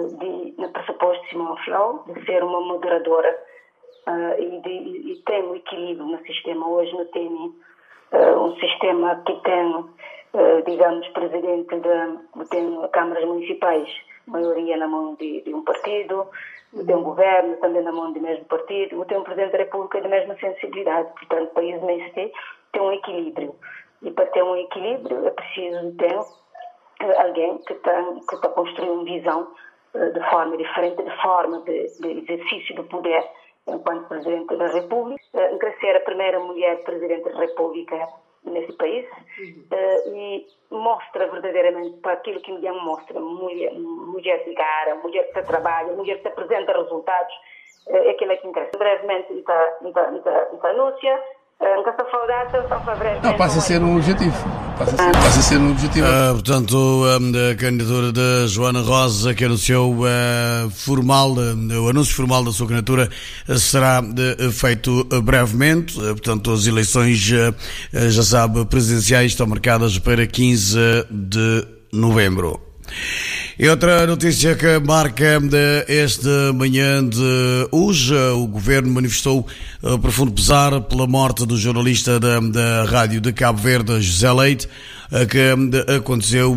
no pressuposto de Simão Flow, de ser uma moderadora e tem um equilíbrio no sistema. Hoje não tem um sistema que tem, digamos, presidente tem câmaras municipais, maioria na mão de um partido, tem um governo também na mão do mesmo partido, tem um presidente da República da mesma sensibilidade. Portanto, o país nesse tem um equilíbrio. E para ter um equilíbrio é preciso ter alguém que está construindo uma visão de forma diferente, de forma de exercício do poder enquanto Presidente da República. Quer ser a primeira mulher Presidente da República nesse país e mostra verdadeiramente para aquilo que ninguém mostra, mulher de cara, mulher que trabalha, mulher que apresenta resultados, é aquilo que interessa. Brevemente, está anúncia. Não, passa a ser um objetivo. Passa a ser um objetivo. Portanto, a candidatura de Joana Rosa, que anunciou o anúncio formal da sua candidatura, será feito brevemente. Portanto, as eleições, já sabe, presidenciais estão marcadas para 15 de novembro. E outra notícia que marca esta manhã de hoje: o Governo manifestou profundo pesar pela morte do jornalista da Rádio de Cabo Verde, José Leite, que aconteceu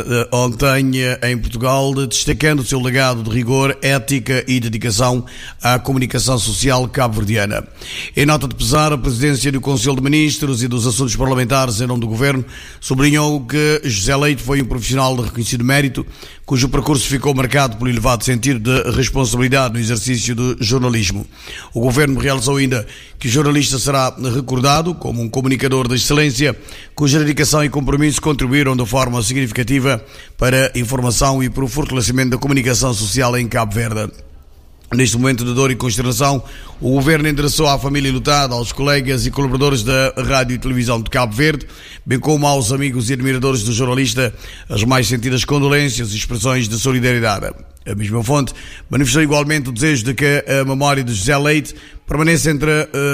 ontem em Portugal, destacando o seu legado de rigor, ética e dedicação à comunicação social cabo-verdiana. Em nota de pesar, a presidência do Conselho de Ministros e dos Assuntos Parlamentares, em nome do Governo, sublinhou que José Leite foi um profissional de reconhecido mérito, cujo percurso ficou marcado pelo elevado sentido de responsabilidade no exercício do jornalismo. O Governo realçou ainda que o jornalista será recordado como um comunicador de excelência, cuja dedicação e compromisso contribuíram de forma significativa para a informação e para o fortalecimento da comunicação social em Cabo Verde. Neste momento de dor e consternação, o Governo endereçou à família enlutada, aos colegas e colaboradores da Rádio e Televisão de Cabo Verde, bem como aos amigos e admiradores do jornalista, as mais sentidas condolências e expressões de solidariedade. A mesma fonte manifestou igualmente o desejo de que a memória de José Leite permaneça entre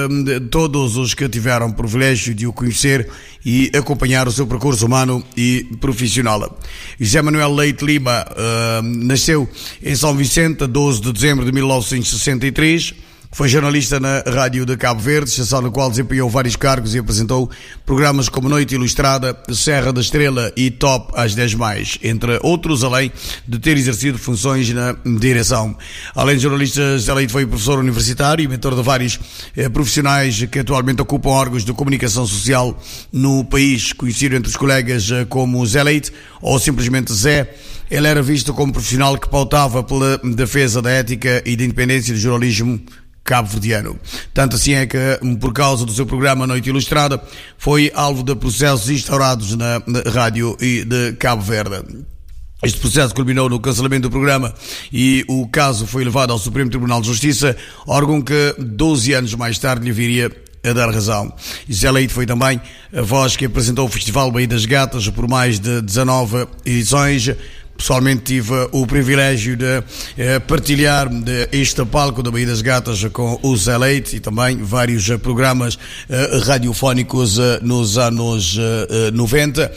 todos os que tiveram o privilégio de o conhecer e acompanhar o seu percurso humano e profissional. José Manuel Leite Lima nasceu em São Vicente, a 12 de dezembro de 1963. Foi jornalista na Rádio de Cabo Verde, estação na qual desempenhou vários cargos e apresentou programas como Noite Ilustrada, Serra da Estrela e Top às 10+, entre outros, além de ter exercido funções na direção. Além de jornalista, José Leite foi professor universitário e mentor de vários profissionais que atualmente ocupam órgãos de comunicação social no país, conhecido entre os colegas como Zé Leite ou simplesmente Zé. Ele era visto como profissional que pautava pela defesa da ética e da independência do jornalismo cabo-verdiano. Tanto assim é que, por causa do seu programa Noite Ilustrada, foi alvo de processos instaurados na Rádio de Cabo Verde. Este processo culminou no cancelamento do programa e o caso foi levado ao Supremo Tribunal de Justiça, órgão que 12 anos mais tarde lhe viria a dar razão. José Leite foi também a voz que apresentou o Festival Baía das Gatas por mais de 19 edições. Pessoalmente tive o privilégio de partilhar este palco da Baía das Gatas com o Zé Leite e também vários programas radiofónicos nos anos 90,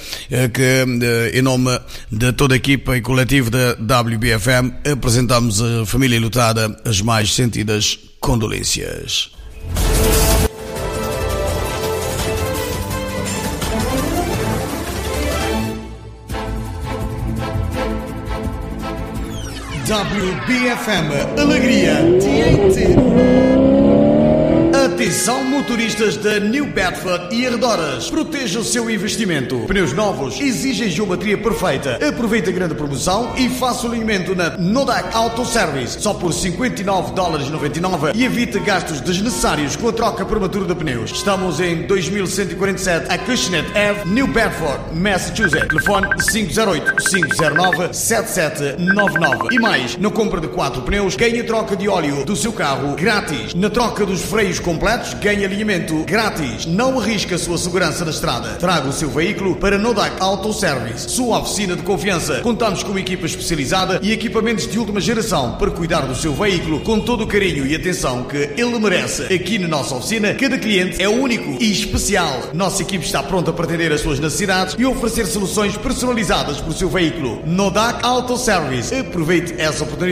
que em nome de toda a equipa e coletivo da WBFM apresentamos à família enlutada as mais sentidas condolências. WBFM Alegria TNT. Atenção motoristas de New Bedford e arredores, proteja o seu investimento. Pneus novos exigem geometria perfeita. Aproveite a grande promoção e faça o alinhamento na Nodak Auto Service só por $59,99 e evite gastos desnecessários com a troca prematura de pneus. Estamos em 2147 Acushnet Ave, New Bedford, Massachusetts. Telefone 508-509-7799. E mais, na compra de 4 pneus, ganhe a troca de óleo do seu carro grátis. Na troca dos freios completos, ganhe alinhamento grátis. Não arrisque a sua segurança na estrada. Traga o seu veículo para Nodak Auto Service, sua oficina de confiança. Contamos com uma equipa especializada e equipamentos de última geração para cuidar do seu veículo com todo o carinho e atenção que ele merece. Aqui na nossa oficina, cada cliente é único e especial. Nossa equipe está pronta para atender as suas necessidades e oferecer soluções personalizadas para o seu veículo. Nodak Auto Service. Aproveite essa oportunidade.